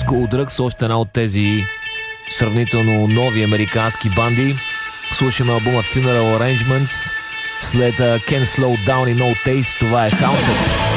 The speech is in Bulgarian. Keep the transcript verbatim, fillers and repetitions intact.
School Drugs, още една от тези сравнително нови американски банди. Слушаме албума Funeral Arrangements, след uh, Can't Slow Down и No Taste, това е Haunted.